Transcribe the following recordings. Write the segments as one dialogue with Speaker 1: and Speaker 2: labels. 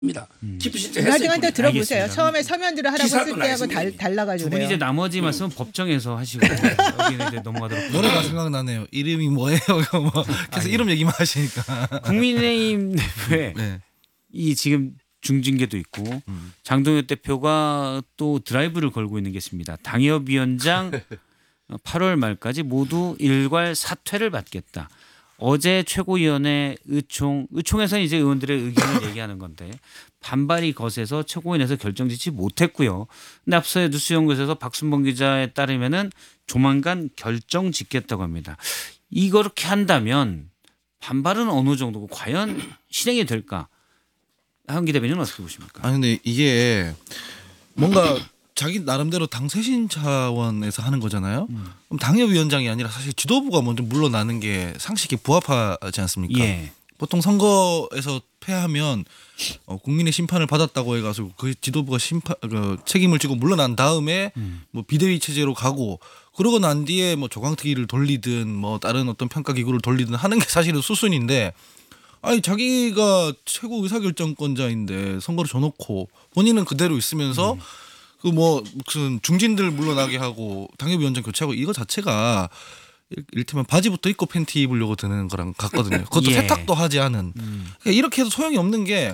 Speaker 1: 입니다. 기부 신청
Speaker 2: 나중에
Speaker 1: 했어요.
Speaker 2: 들어보세요.
Speaker 3: 알겠습니다.
Speaker 2: 처음에 서면들을 하라고
Speaker 1: 기사도
Speaker 2: 했을 때하고
Speaker 1: 나왔습니다.
Speaker 2: 달라가지고
Speaker 3: 두 분이 이제 나머지 말씀은 법정에서 하시고 여기는 이제 넘어가도록 하겠습니다.
Speaker 4: 노래가 생각나네요. 이름이 뭐예요? 뭐 계속 이름 얘기만 하시니까.
Speaker 3: 국민의힘 대표에
Speaker 4: 네.
Speaker 3: 이 지금 중징계도 있고 장동혁 대표가 또 드라이브를 걸고 있는 게 있습니다. 당협위원장 8월 말까지 모두 일괄 사퇴를 받겠다. 어제 최고위원회 의총에서는 이제 의원들의 의견을 얘기하는 건데 반발이 거세서 최고위원회에서 결정짓지 못했고요. 근데 앞서 뉴스연구소에서 박순봉 기자에 따르면은 조만간 결정 짓겠다고 합니다. 이렇게 한다면 반발은 어느 정도고 과연 실행이 될까? 한기 대변인은 어떻게 보십니까?
Speaker 4: 아니 근데 이게 뭔가 자기 나름대로 당 쇄신 차원에서 하는 거잖아요. 그럼 당협위원장이 아니라 사실 지도부가 먼저 물러나는 게 상식에 부합하지 않습니까?
Speaker 3: 예.
Speaker 4: 보통 선거에서 패하면 국민의 심판을 받았다고 해가지고 그 지도부가 책임을 지고 물러난 다음에 뭐 비대위 체제로 가고 그러고 난 뒤에 뭐 조강특위를 돌리든 뭐 다른 어떤 평가 기구를 돌리든 하는 게 사실은 수순인데 아니 자기가 최고 의사결정권자인데 선거를 져놓고 본인은 그대로 있으면서 그 뭐 무슨 중진들 물러나게 하고 당협위원장 교체하고 이거 자체가 이를테면 바지부터 입고 팬티 입으려고 드는 거랑 같거든요. 그것도
Speaker 3: 예.
Speaker 4: 세탁도 하지 않은. 그러니까 이렇게 해도 소용이 없는 게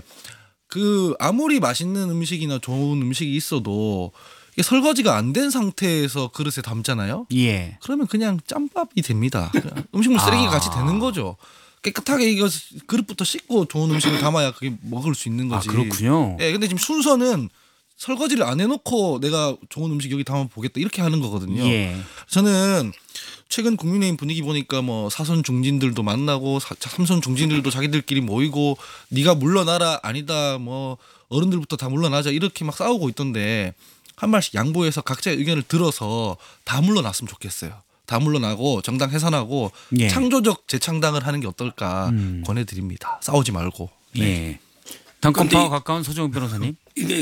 Speaker 4: 그 아무리 맛있는 음식이나 좋은 음식이 있어도 이게 설거지가 안 된 상태에서 그릇에 담잖아요.
Speaker 3: 예.
Speaker 4: 그러면 그냥 짬밥이 됩니다. 그냥 음식물 쓰레기가 같이 되는 거죠. 깨끗하게 이거 그릇부터 씻고 좋은 음식을 담아야 그게 먹을 수 있는 거지.
Speaker 3: 그렇군요.
Speaker 4: 예, 근데 지금 순서는 설거지를 안 해놓고 내가 좋은 음식 여기 담아 보겠다 이렇게 하는 거거든요.
Speaker 3: 예.
Speaker 4: 저는 최근 국민의힘 분위기 보니까 뭐 사선 중진들도 만나고 삼선 중진들도 자기들끼리 모이고 네가 물러나라 아니다 뭐 어른들부터 다 물러나자 이렇게 막 싸우고 있던데 한 말씩 양보해서 각자의 의견을 들어서 다 물러났으면 좋겠어요. 다 물러나고 정당 해산하고
Speaker 3: 예.
Speaker 4: 창조적 재창당을 하는 게 어떨까 권해드립니다. 싸우지 말고.
Speaker 3: 예. 당권파와
Speaker 1: 근데
Speaker 3: 가까운 서정훈 변호사님.
Speaker 1: 이게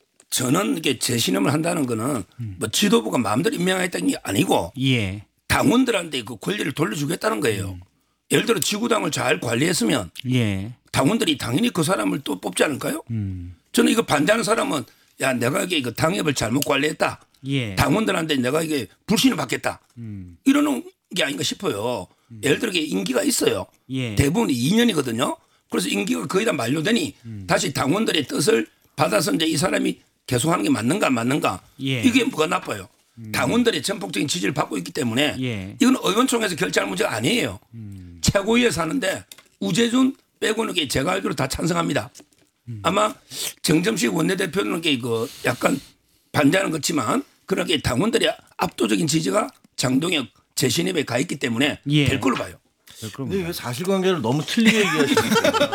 Speaker 1: 저는 이게 재신임을 한다는 거는 뭐 지도부가 마음대로 임명하겠다는 게 아니고
Speaker 3: 예.
Speaker 1: 당원들한테 그 권리를 돌려주겠다는 거예요. 예를 들어 지구당을 잘 관리했으면
Speaker 3: 예.
Speaker 1: 당원들이 당연히 그 사람을 또 뽑지 않을까요? 저는 이거 반대하는 사람은 야 내가 이게 그 당협을 잘못 관리했다.
Speaker 3: 예.
Speaker 1: 당원들한테 내가 이게 불신을 받겠다. 이러는 게 아닌가 싶어요. 예를 들어 이게 임기가 있어요.
Speaker 3: 예.
Speaker 1: 대부분 2년이거든요. 그래서 임기가 거의 다 만료되니 다시 당원들의 뜻을 받아서 이제 이 사람이 계속하는 게 맞는가 안 맞는가
Speaker 3: 예.
Speaker 1: 이게 뭐가 나빠요. 당원들의 전폭적인 지지를 받고 있기 때문에
Speaker 3: 예.
Speaker 1: 이건 의원총회에서 결정할 문제가 아니에요. 최고위에서 하는데 우재준 빼고는 게 제가 알기로 다 찬성합니다. 아마 정점식 원내대표는 게 약간 반대하는 것지만 그렇게 당원들의 압도적인 지지가 장동혁 재신임에 가 있기 때문에
Speaker 3: 예.
Speaker 1: 될 걸로 봐요.
Speaker 5: 근데 왜 사실관계를 너무 틀리게 얘기하시니까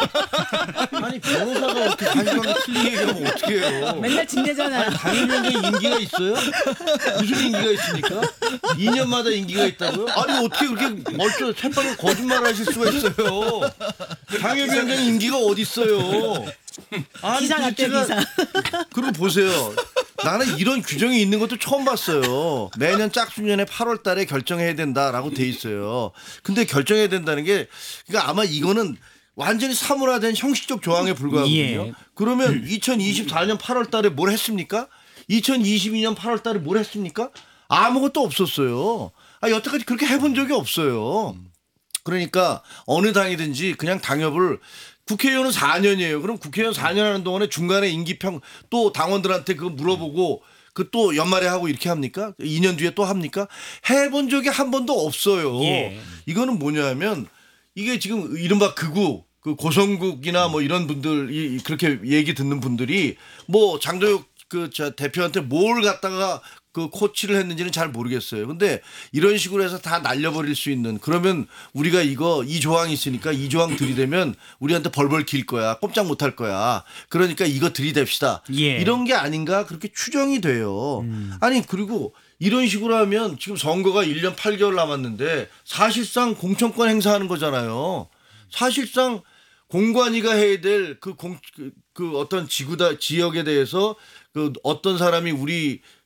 Speaker 5: 아니 변호사가 어떻게 사실관계 틀리게 얘기하면 어떻게 해요?
Speaker 2: 맨날 진대잖아요.
Speaker 5: 당일연대 임기가 있어요? 무슨 임기가 있습니까? 2년마다 임기가 있다고요? 아니 어떻게 그렇게 멀쩡 새빨간 거짓말을 하실 수가 있어요? 당협위원장 임기가 어디 있어요? 아니
Speaker 2: 기사 같대 기사.
Speaker 5: 그리고 보세요. 나는 이런 규정이 있는 것도 처음 봤어요. 매년 짝수년에 8월 달에 결정해야 된다라고 돼 있어요. 근데 결정해야 된다는 게 그러니까 아마 이거는 완전히 사물화된 형식적 조항에 불과하거든요.
Speaker 3: 예.
Speaker 5: 그러면 2024년 8월 달에 뭘 했습니까? 2022년 8월 달에 뭘 했습니까? 아무것도 없었어요. 여태까지 그렇게 해본 적이 없어요. 그러니까 어느 당이든지 그냥 당협을 국회의원은 4년이에요. 그럼 국회의원 4년 하는 동안에 중간에 임기평 또 당원들한테 그거 물어보고 그 또 연말에 하고 이렇게 합니까? 2년 뒤에 또 합니까? 해본 적이 한 번도 없어요.
Speaker 3: 예.
Speaker 5: 이거는 뭐냐면 이게 지금 이른바 극우 그 고성국이나 뭐 이런 분들이 그렇게 얘기 듣는 분들이 뭐 장도혁 대표한테 뭘 갖다가 그 코치를 했는지는 잘 모르겠어요. 근데 이런 식으로 해서 다 날려버릴 수 있는 그러면 우리가 이 조항이 있으니까 이 조항 들이대면 우리한테 벌벌 길 거야. 꼼짝 못할 거야. 그러니까 이거 들이댑시다.
Speaker 3: 예.
Speaker 5: 이런 게 아닌가 그렇게 추정이 돼요. 아니 그리고 이런 식으로 하면 지금 선거가 1년 8개월 남았는데 사실상 공천권 행사하는 거잖아요. 사실상 공관위가 해야 될 그 어떤 지역에 대해서 그 어떤 사람이 우리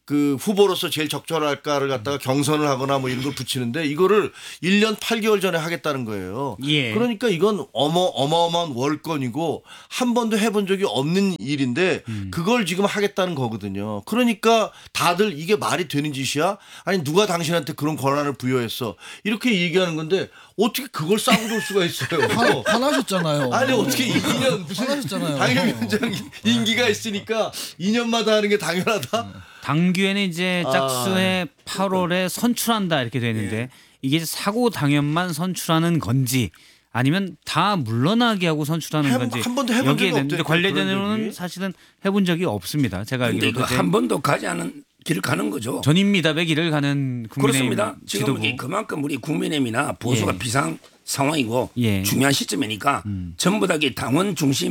Speaker 5: 그 후보로서 제일 적절할까를 갖다가 경선을 하거나 뭐 이런 걸 붙이는데 이거를 1년 8개월 전에 하겠다는 거예요.
Speaker 3: 예.
Speaker 5: 그러니까 이건 어마어마한 월권이고 한 번도 해본 적이 없는 일인데 그걸 지금 하겠다는 거거든요. 그러니까 다들 이게 말이 되는 짓이야? 아니 누가 당신한테 그런 권한을 부여했어? 이렇게 얘기하는 건데 어떻게 그걸 싸고 줄 수가 있어요?
Speaker 4: 화나셨잖아요.
Speaker 5: 아니 어떻게 2년 무슨
Speaker 4: 화나셨잖아요.
Speaker 5: 당협위원장 임기가 있으니까 2년마다 하는 게 당연하다?
Speaker 3: 당규에는 이제 짝수에 8월에 선출한다 이렇게 돼 있는데 이게 사고 당연만 선출하는 건지 아니면 다 물러나게 하고 선출하는 건지
Speaker 5: 한 번도 해본 적이
Speaker 3: 여기에 됐는데
Speaker 5: 없대요,
Speaker 3: 관례전으로는
Speaker 5: 그런 적이.
Speaker 3: 사실은 해본 적이 없습니다. 제가
Speaker 1: 근데
Speaker 3: 알기로도
Speaker 1: 한 번도 가지 않은 길을 가는 거죠.
Speaker 3: 전임미답의 길을 가는 국민의힘
Speaker 1: 그렇습니다. 지금
Speaker 3: 지도부.
Speaker 1: 이게 그만큼 우리 국민의힘이나 보수가
Speaker 3: 예.
Speaker 1: 비상 상황이고
Speaker 3: 예.
Speaker 1: 중요한 시점이니까 전부 다 이게 당원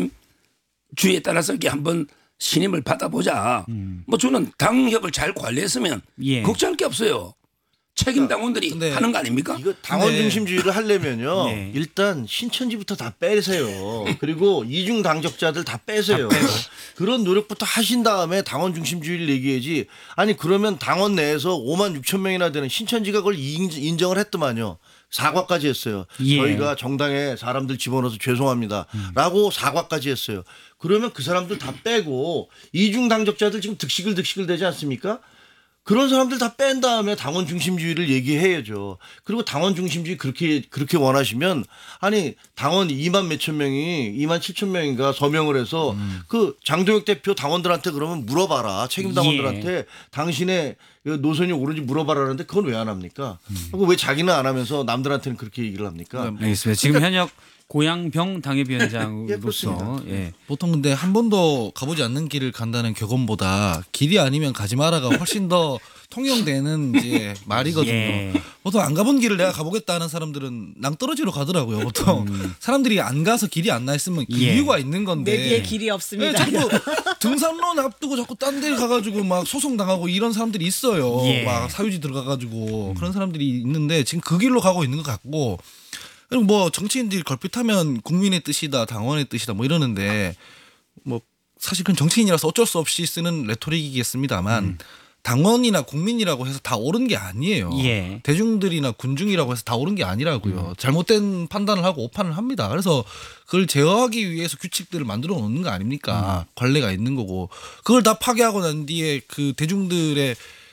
Speaker 1: 중심주의에 따라서 이렇게 한번 신임을 받아보자. 뭐 저는 당협을 잘 관리했으면
Speaker 3: 예.
Speaker 1: 걱정할 게 없어요. 책임 당원들이
Speaker 4: 근데
Speaker 1: 하는 거 아닙니까?
Speaker 5: 이거 당원
Speaker 4: 네.
Speaker 5: 중심주의를 하려면요.
Speaker 3: 네.
Speaker 5: 일단 신천지부터 다 빼세요. 그리고 이중 당적자들 다 빼세요. 그런 노력부터 하신 다음에 당원 중심주의를 얘기해야지. 아니 그러면 당원 내에서 5만 6천 명이나 되는 신천지가 그걸 인정을 했더만요. 사과까지 했어요.
Speaker 3: 예.
Speaker 5: 저희가 정당에 사람들 집어넣어서 죄송합니다. 라고 사과까지 했어요. 그러면 그 사람들 다 빼고 이중 당적자들 지금 득식을 되지 않습니까? 그런 사람들 다 뺀 다음에 당원 중심주의를 얘기해야죠. 그리고 당원 중심주의 그렇게 원하시면 아니 당원 2만 몇천 명이 2만 7천 명인가 서명을 해서 그 장동혁 대표 당원들한테 그러면 물어봐라. 책임 당원들한테 당신의 노선이 옳은지 물어봐라는데 그건 왜 안 합니까? 그거 왜 자기는 안 하면서 남들한테는 그렇게 얘기를 합니까?
Speaker 3: 알겠습니다. 지금 현역 고양병
Speaker 5: 예,
Speaker 3: 당협위원장으로서
Speaker 5: 그렇습니다.
Speaker 3: 예.
Speaker 4: 보통 근데 한 번도 가보지 않는 길을 간다는 격언보다 길이 아니면 가지 마라가 훨씬 더 통용되는 이제 말이거든요.
Speaker 3: 예.
Speaker 4: 보통 안 가본 길을 내가 가보겠다 는 사람들은 낭떠러지로 가더라고요. 보통 사람들이 안 가서 길이 안 나 있으면 그
Speaker 3: 예.
Speaker 4: 이유가 있는 건데.
Speaker 2: 내기에 길이 없습니다.
Speaker 4: 네, 자꾸 등산로는 앞두고 자꾸 딴 데 가가지고 막 소송 당하고 이런 사람들이 있어요.
Speaker 3: 예.
Speaker 4: 막 사유지 들어가가지고 그런 사람들이 있는데 지금 그 길로 가고 있는 것 같고. 그리고 뭐 정치인들이 걸핏하면 국민의 뜻이다, 당원의 뜻이다 뭐 이러는데 뭐 사실 그건 정치인이라서 어쩔 수 없이 쓰는 레토릭이겠습니다만 당원이나 국민이라고 해서 다 옳은 게 아니에요.
Speaker 3: 예.
Speaker 4: 대중들이나 군중이라고 해서 다 옳은 게 아니라고요. 잘못된 판단을 하고 오판을 합니다. 그래서 그걸 제어하기 위해서 규칙들을 만들어 놓는 거 아닙니까? 관례가 있는 거고 그걸 다 파괴하고 난 뒤에 그 대중들의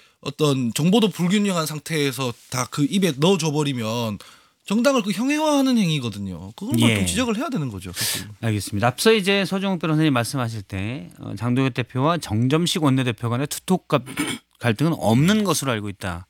Speaker 4: 어떤 정보도 불균형한 상태에서 다 그 입에 넣어줘 버리면 정당을 그 형해화하는 행위거든요. 그걸
Speaker 3: 예.
Speaker 4: 좀 지적을 해야 되는 거죠. 사실.
Speaker 3: 알겠습니다. 앞서 이제 서정욱 변호사님 말씀하실 때 장동혁 대표와 정점식 원내대표 간의 투톱 갈등은 없는 것으로 알고 있다.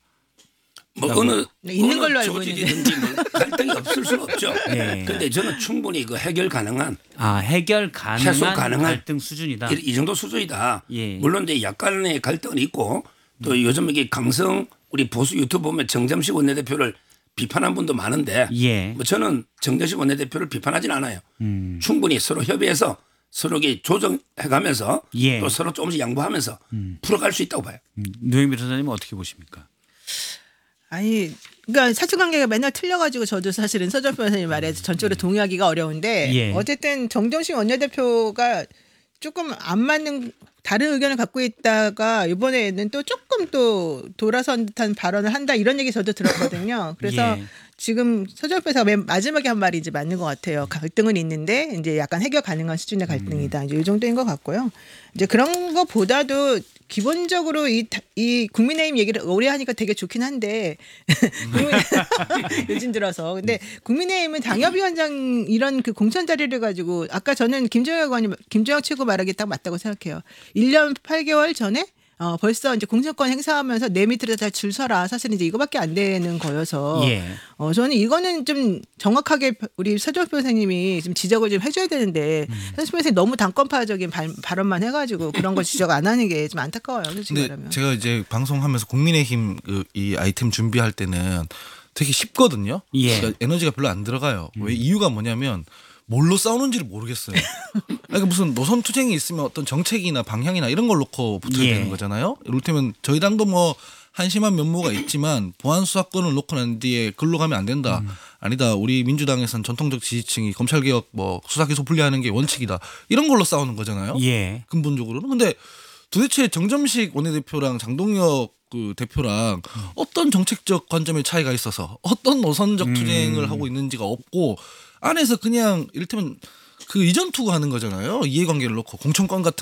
Speaker 1: 뭐 어느
Speaker 2: 네, 있는
Speaker 1: 어느
Speaker 2: 걸로 알고
Speaker 1: 조직이든지 뭐 갈등이 없을 수는 없죠.
Speaker 3: 예.
Speaker 1: 그런데 저는 충분히 그 해결 가능한
Speaker 3: 해결 가능한
Speaker 1: 해소 가능한
Speaker 3: 갈등 수준이다.
Speaker 1: 이 정도 수준이다.
Speaker 3: 예.
Speaker 1: 물론 이제 약간의 갈등은 있고 또 요즘 이게 강성 우리 보수 유튜브 보면 정점식 원내대표를 비판한 분도 많은데
Speaker 3: 예.
Speaker 1: 뭐 저는 정점식 원내대표를 비판하진 않아요. 충분히 서로 협의해서 서로 이게 조정해가면서
Speaker 3: 예.
Speaker 1: 또 서로 조금씩 양보하면서 풀어갈 수 있다고 봐요.
Speaker 3: 노영민 변호사님은 어떻게 보십니까?
Speaker 2: 아니, 그러니까 사실관계가 맨날 틀려가지고 저도 사실은 서정 변호사님 말에 전적으로 동의하기가 어려운데
Speaker 3: 예.
Speaker 2: 어쨌든 정정식 원내대표가 조금 안 맞는 다른 의견을 갖고 있다가 이번에는 또 조금 또 돌아선 듯한 발언을 한다 이런 얘기 저도 들었거든요. 그래서
Speaker 3: 예.
Speaker 2: 지금 서정 변호사가 맨 마지막에 한 말이 이제 맞는 것 같아요. 갈등은 있는데 이제 약간 해결 가능한 수준의 갈등이다. 이제 이 정도인 것 같고요. 이제 그런 것보다도 기본적으로 이 국민의힘 얘기를 오래 하니까 되게 좋긴 한데 요즘 들어서 근데 국민의힘은 당협위원장 이런 그 공천 자리를 가지고 아까 저는 김정혁 최고 말하기 딱 맞다고 생각해요. 1년 8개월 전에 벌써 이제 공천권 행사하면서 내 밑으로 다 줄 서라. 사실은 이제 이거밖에 안 되는 거여서
Speaker 3: 예.
Speaker 2: 저는 이거는 좀 정확하게 우리 서정 변호사님이 좀 지적을 좀 해줘야 되는데 서정 변호사님 너무 당권파적인 발언만 해가지고 그런 걸 지적 안 하는 게 좀 안타까워요. 솔직히
Speaker 4: 근데
Speaker 2: 말하면.
Speaker 4: 제가 이제 방송하면서 국민의힘 이 아이템 준비할 때는 되게 쉽거든요.
Speaker 3: 예.
Speaker 4: 그러니까 에너지가 별로 안 들어가요. 왜 이유가 뭐냐면 뭘로 싸우는지를 모르겠어요. 그러니까 무슨 노선 투쟁이 있으면 어떤 정책이나 방향이나 이런 걸 놓고 붙어야
Speaker 3: 예.
Speaker 4: 되는 거잖아요. 이를테면 저희 당도 뭐 한심한 면모가 있지만 보안 수사권을 놓고 난 뒤에 글로 가면 안 된다. 아니다. 우리 민주당에선 전통적 지지층이 검찰개혁 뭐 수사기소 분리하는 게 원칙이다. 이런 걸로 싸우는 거잖아요.
Speaker 3: 예.
Speaker 4: 근본적으로는. 근데 도대체 정점식 원내대표랑 장동혁 그 대표랑 어떤 정책적 관점의 차이가 있어서 어떤 노선적 투쟁을 하고 있는지가 없고 안에서 그냥 이를테면 그 이전 투구하는 거잖아요. 이해관계를 놓고 공천권 같은